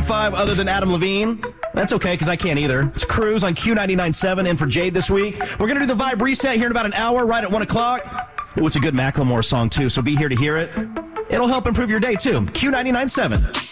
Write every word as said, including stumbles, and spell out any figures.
five other than Adam Levine. That's okay, because I can't either. It's Cruz on Q ninety-nine point seven in for Jade this week. We're going to do the Vibe Reset here in about an hour, right at one o'clock. Oh, it's a good Macklemore song, too, so be here to hear it. It'll help improve your day, too. Q ninety-nine point seven.